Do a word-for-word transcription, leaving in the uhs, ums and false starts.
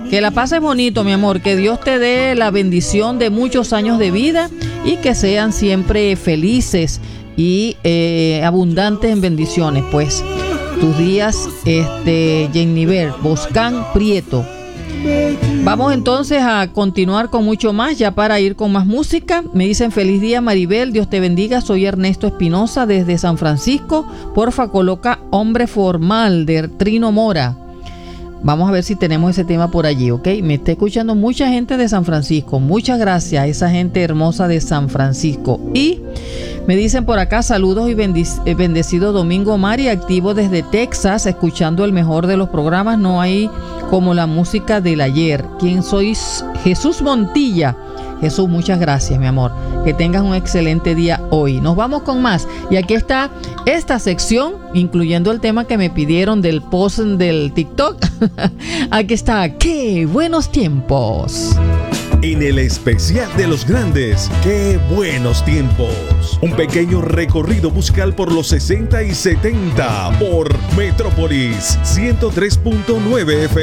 Que la pases bonito, mi amor, que Dios te dé la bendición de muchos años de vida y que sean siempre felices y eh, abundantes en bendiciones, pues. Tus días, este, Jennifer Boscán Prieto. Vamos entonces a continuar con mucho más, ya para ir con más música. Me dicen feliz día, Maribel, Dios te bendiga. Soy Ernesto Espinosa desde San Francisco. Porfa, coloca Hombre Formal de Trino Mora. Vamos a ver si tenemos ese tema por allí, ¿ok? Me está escuchando mucha gente de San Francisco. Muchas gracias a esa gente hermosa de San Francisco. Y me dicen por acá, saludos y bendic- bendecido domingo, Mari, activo desde Texas, escuchando el mejor de los programas. No hay como la música del ayer. ¿Quién sois? Jesús Montilla. Jesús, muchas gracias, mi amor. Que tengas un excelente día hoy. Nos vamos con más. Y aquí está esta sección, incluyendo el tema que me pidieron del post del TikTok. Aquí está, ¡qué buenos tiempos! En el especial de los grandes, ¡qué buenos tiempos! Un pequeño recorrido musical por los sesenta y setenta por Metrópolis ciento tres punto nueve F M.